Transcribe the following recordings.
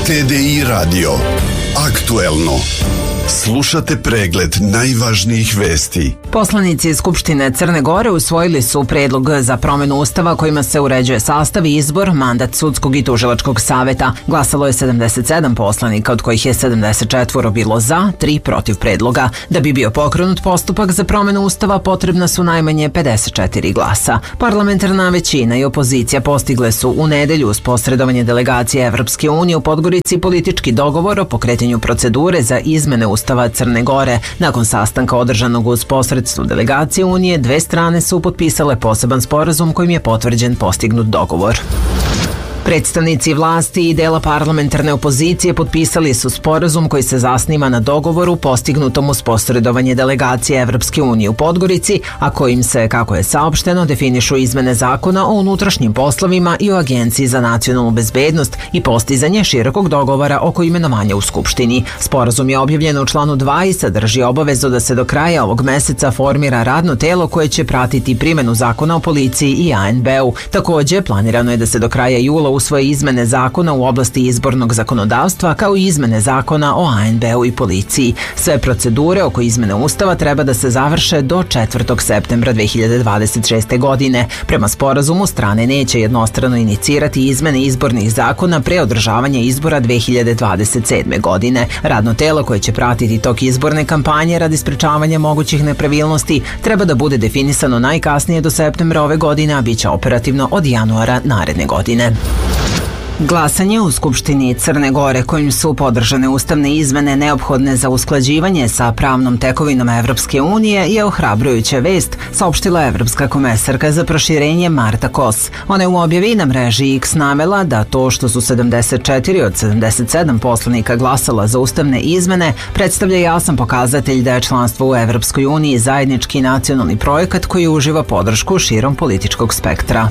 TDI Radio. Aktuelno. Slušate pregled najvažnijih vesti. Poslanici Skupštine Crne Gore usvojili su predlog za promenu Ustava kojima se uređuje sastav i izbor, mandat sudskog i tužilačkog saveta. Glasalo je 77 poslanika, od kojih je 74 bilo za, 3 protiv predloga. Da bi bio pokrenut postupak za promenu Ustava, potrebna su najmanje 54 glasa. Parlamentarna većina i opozicija postigle su u nedelju uz posredovanje delegacije Evropske unije u Podgorici politički dogovor o pokretanju procedure za izmene Ustava Crne Gore. Nakon sastanka održanog uz posredstvo delegacije Unije, dve strane su potpisale poseban sporazum kojim je potvrđen postignut dogovor. Predstavnici vlasti i dela parlamentarne opozicije potpisali su sporazum koji se zasniva na dogovoru postignutom uz posredovanje delegacije Evropske unije u Podgorici, a kojim se, kako je saopšteno, definišu izmene zakona o unutrašnjim poslovima i o Agenciji za nacionalnu bezbednost i postizanje širokog dogovora oko imenovanja u Skupštini. Sporazum je objavljen u članu 2 i sadrži obavezu da se do kraja ovog meseca formira radno telo koje će pratiti primenu zakona o policiji i ANB-u. Takođe, planirano je da se do kraja jula usvoje izmene zakona u oblasti izbornog zakonodavstva kao i izmene zakona o ANB-u i policiji. Sve procedure oko izmene Ustava treba da se završe do 4. septembra 2026. godine. Prema sporazumu, strane neće jednostrano inicirati izmene izbornih zakona pre održavanja izbora 2027. godine. Radno telo koje će pratiti tok izborne kampanje radi sprečavanja mogućih nepravilnosti treba da bude definisano najkasnije do septembra ove godine, a bit će operativno od januara naredne godine. Glasanje u Skupštini Crne Gore kojim su podržane ustavne izmene neophodne za usklađivanje sa pravnom tekovinom Evropske unije je ohrabrujuća vest, saopštila Evropska komesarka za proširenje Marta Kos. Ona je u objavi na mreži X navela da to što su 74 od 77 poslanika glasala za ustavne izmene predstavlja jasan pokazatelj da je članstvo u Evropskoj uniji zajednički nacionalni projekat koji uživa podršku širom političkog spektra.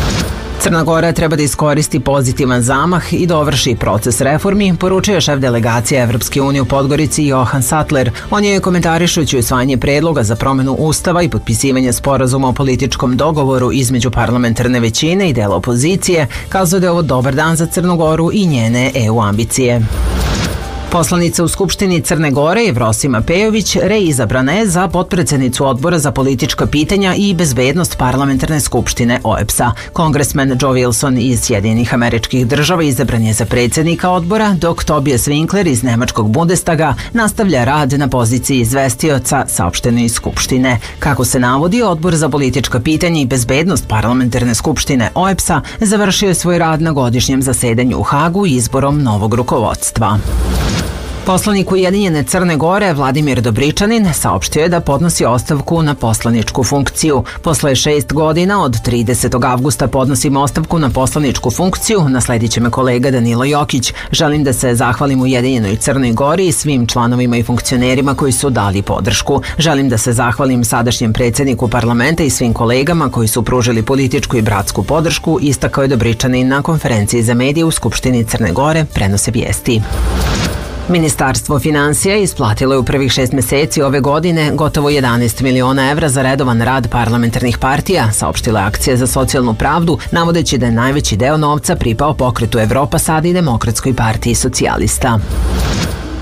Crna Gora treba da iskoristi pozitivan zamah i dovrši proces reformi, poručuje šef delegacije Evropske unije u Podgorici Johan Sattler. On je komentarišući usvajanje predloga za promenu Ustava i potpisivanje sporazuma o političkom dogovoru između parlamentarne većine i dela opozicije, kazao da je ovo dobar dan za Crnu Goru i njene EU ambicije. Poslanica u Skupštini Crne Gore Jevrosima Pejović reizabrana je za potpredsednicu odbora za politička pitanja i bezbednost parlamentarne skupštine OEBS-a. Kongresmen Joe Wilson iz Sjedinjenih Američkih Država izabran je za predsjednika odbora, dok Tobias Winkler iz Nemačkog Bundestaga nastavlja rad na poziciji izvestioca, saopšteno iz Skupštine. Kako se navodi, odbor za politička pitanja i bezbednost parlamentarne skupštine OEBS-a završio je svoj rad na godišnjem zasedanju u Hagu izborom novog rukovodstva. Poslanik Ujedinjene Crne Gore Vladimir Dobričanin saopštio je da podnosi ostavku na poslaničku funkciju. Posle 6 godina od 30. avgusta podnosim ostavku na poslaničku funkciju, nasledit će me kolega Danilo Jokić. Želim da se zahvalim Ujedinjenoj Crnoj Gori i svim članovima i funkcionerima koji su dali podršku. Želim da se zahvalim sadašnjem predsjedniku parlamenta i svim kolegama koji su pružili političku i bratsku podršku, istakao je Dobričanin na konferenciji za medije u Skupštini Crne Gore, prenose vijesti. Ministarstvo finansija isplatilo je u prvih 6 meseci ove godine gotovo 11 miliona evra za redovan rad parlamentarnih partija, saopštila je Akcija za socijalnu pravdu, navodeći da je najveći deo novca pripao Pokretu Evropa Sada i Demokratskoj partiji socijalista.